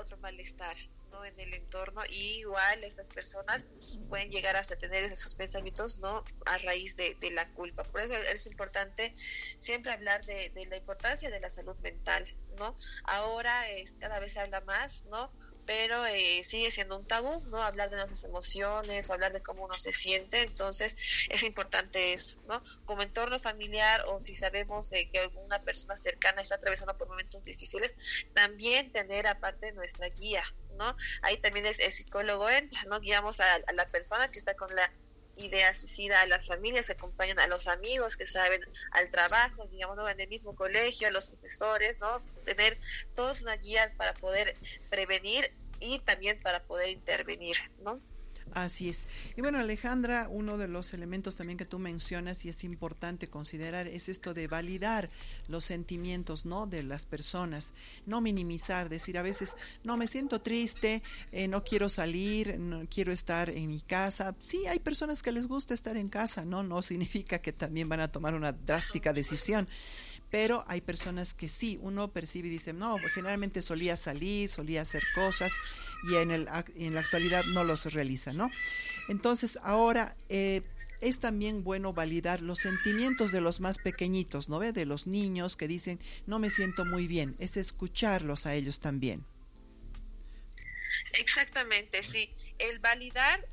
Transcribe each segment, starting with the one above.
otro malestar, ¿no? En el entorno, y igual estas personas pueden llegar hasta tener esos pensamientos, ¿no? A raíz de la culpa. Por eso es importante siempre hablar de la importancia de la salud mental, ¿no? Ahora cada vez se habla más, ¿no? Pero sigue siendo un tabú, ¿no? Hablar de nuestras emociones o hablar de cómo uno se siente. Entonces es importante eso, ¿no? Como entorno familiar, o si sabemos que alguna persona cercana está atravesando por momentos difíciles, también tener aparte nuestra guía, ¿no? Ahí también el psicólogo entra, ¿no? Guiamos a la persona que está con la idea suicida, a las familias que acompañan, a los amigos que saben, al trabajo, digamos, ¿no? En el mismo colegio, a los profesores, ¿no? Tener todos una guía para poder prevenir y también para poder intervenir, ¿no? Así es. Y bueno, Alejandra, uno de los elementos también que tú mencionas y es importante considerar es esto de validar los sentimientos, ¿no? De las personas, no minimizar, decir a veces, no, me siento triste, no quiero salir, no quiero estar en mi casa. Sí, hay personas que les gusta estar en casa, ¿no? No significa que también van a tomar una drástica decisión. Pero hay personas que sí, uno percibe y dice, no, generalmente solía salir, solía hacer cosas y en la actualidad no los realiza, ¿no? Entonces, ahora es también bueno validar los sentimientos de los más pequeñitos, ¿no ve? De los niños que dicen, no me siento muy bien, es escucharlos a ellos también. Exactamente, sí. El validar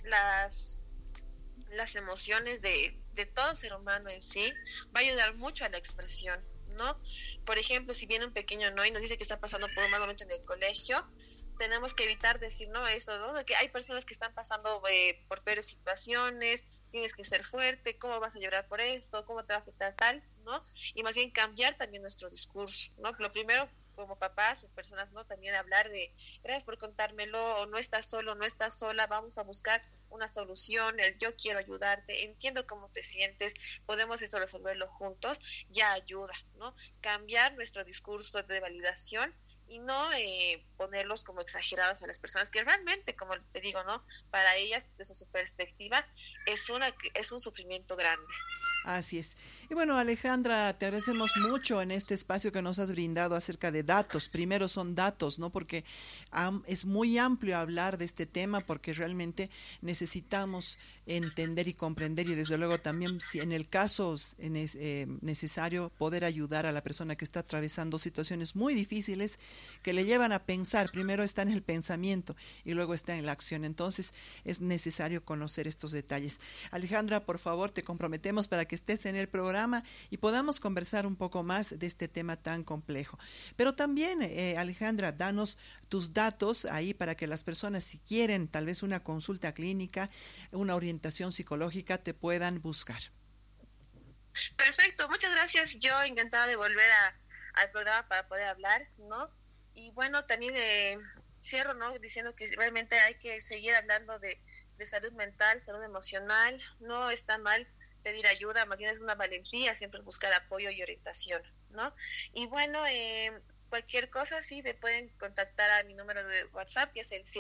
las emociones de todo ser humano en sí va a ayudar mucho a la expresión, ¿no? Por ejemplo, si viene un pequeño no y nos dice que está pasando por un mal momento en el colegio, tenemos que evitar decir no eso, ¿no? De que hay personas que están pasando por peores situaciones, tienes que ser fuerte, ¿cómo vas a llorar por esto? ¿Cómo te va a afectar tal? ¿No? Y más bien cambiar también nuestro discurso, ¿no? Lo primero, como papás o personas, ¿no? También hablar de gracias por contármelo, o no estás solo, no estás sola, vamos a buscar una solución, el yo quiero ayudarte, entiendo cómo te sientes, podemos eso resolverlo juntos, ya ayuda, ¿no? Cambiar nuestro discurso de validación y no ponerlos como exagerados a las personas que realmente, como te digo, ¿no? Para ellas, desde su perspectiva, es un sufrimiento grande. Así es. Y bueno, Alejandra, te agradecemos mucho en este espacio que nos has brindado acerca de datos. Primero son datos, ¿no? Porque es muy amplio hablar de este tema porque realmente necesitamos entender y comprender y desde luego también si en el caso es necesario poder ayudar a la persona que está atravesando situaciones muy difíciles que le llevan a pensar. Primero está en el pensamiento y luego está en la acción. Entonces es necesario conocer estos detalles. Alejandra, por favor, te comprometemos para que estés en el programa y podamos conversar un poco más de este tema tan complejo. Pero también, Alejandra, danos tus datos ahí para que las personas, si quieren tal vez una consulta clínica, una orientación psicológica, te puedan buscar. Perfecto, muchas gracias. Yo encantada de volver al programa para poder hablar, ¿no? Y bueno, también cierro, ¿no? Diciendo que realmente hay que seguir hablando de salud mental, salud emocional. No está mal pedir ayuda, más bien es una valentía siempre buscar apoyo y orientación, ¿no? Y bueno, cualquier cosa, sí, me pueden contactar a mi número de WhatsApp, que es el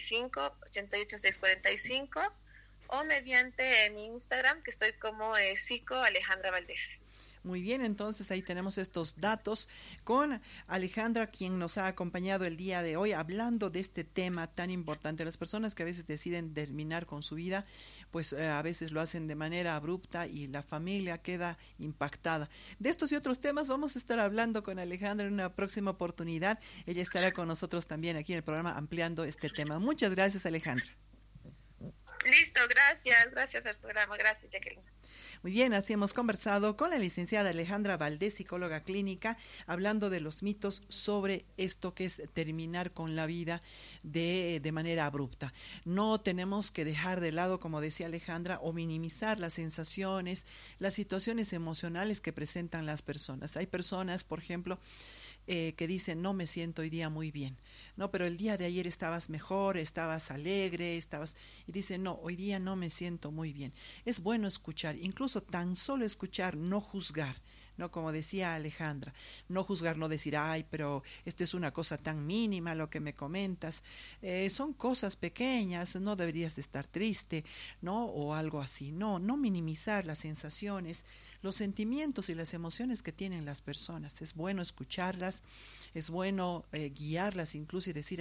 765-88645, o mediante mi Instagram, que estoy como psico Alejandra Valdés. Muy bien, entonces ahí tenemos estos datos con Alejandra, quien nos ha acompañado el día de hoy hablando de este tema tan importante. Las personas que a veces deciden terminar con su vida, pues a veces lo hacen de manera abrupta y la familia queda impactada. De estos y otros temas vamos a estar hablando con Alejandra en una próxima oportunidad. Ella estará con nosotros también aquí en el programa ampliando este tema. Muchas gracias, Alejandra. Listo, gracias al programa, gracias, Jacqueline. Muy bien, así hemos conversado con la licenciada Alejandra Valdés, psicóloga clínica, hablando de los mitos sobre esto que es terminar con la vida de manera abrupta. No tenemos que dejar de lado, como decía Alejandra, o minimizar las sensaciones, las situaciones emocionales que presentan las personas. Hay personas, por ejemplo, que dicen, no me siento hoy día muy bien, no, pero el día de ayer estabas mejor, estabas alegre, y dicen, no, hoy día no me siento muy bien. Es bueno escuchar, incluso tan solo escuchar, no juzgar, no, como decía Alejandra, no juzgar, no decir, ay, pero esta es una cosa tan mínima lo que me comentas, son cosas pequeñas, no deberías de estar triste, no, o algo así, no minimizar las sensaciones, los sentimientos y las emociones que tienen las personas. Es bueno escucharlas, es bueno guiarlas incluso y decir